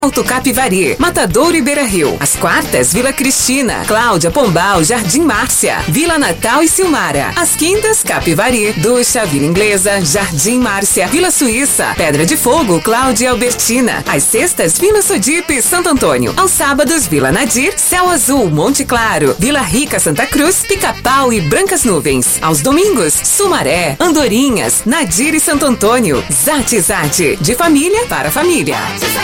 Alto Capivari, Matadouro e Beira-Rio. Às quartas, Vila Cristina, Cláudia, Pombal, Jardim Márcia, Vila Natal e Silmara. Às quintas, Capivari, Ducha, Vila Inglesa, Jardim Márcia, Vila Suíça, Pedra de Fogo, Cláudia e Albertina. Às sextas, Vila Sodipe, Santo Antônio. Aos sábados, Vila Nadir, Céu Azul, Monte Claro, Vila Rica, Santa Cruz, Pica-Pau e Brancas Nuvens. Aos domingos, Sumaré, Andorinhas, Nadir e Santo Antônio. Zate, de família para família.